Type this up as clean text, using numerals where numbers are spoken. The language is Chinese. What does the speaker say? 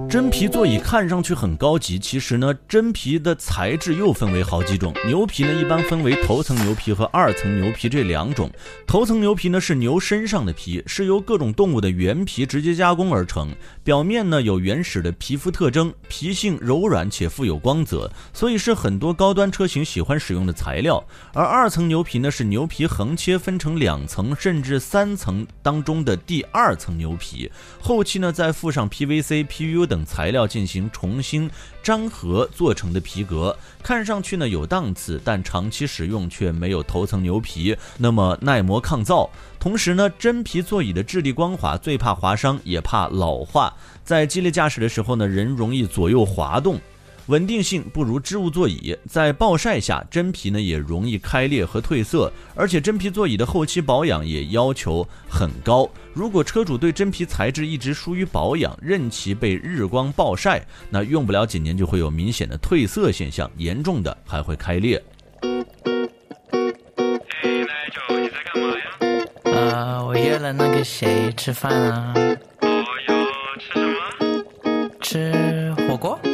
真皮座椅看上去很高级，其实呢，真皮的材质又分为好几种。牛皮呢，一般分为头层牛皮和二层牛皮这两种。头层牛皮呢是牛身上的皮，是由各种动物的原皮直接加工而成，表面呢有原始的皮肤特征，皮性柔软且富有光泽，所以是很多高端车型喜欢使用的材料。而二层牛皮呢是牛皮横切分成2层甚至3层当中的第2层牛皮，后期呢再附上 PVC、PU 等材料进行重新粘合做成的皮革，看上去呢有档次，但长期使用却没有头层牛皮那么耐磨抗造。同时呢，真皮座椅的质地光滑，最怕划伤也怕老化，在激烈驾驶的时候呢，人容易左右滑动，稳定性不如织物座椅，在暴晒下真皮呢也容易开裂和褪色，而且真皮座椅的后期保养也要求很高。如果车主对真皮材质一直疏于保养，任其被日光暴晒，那用不了几年就会有明显的褪色现象，严重的还会开裂。 我约了那个谁吃饭啊？ 哦哟，吃什么？ 吃火锅。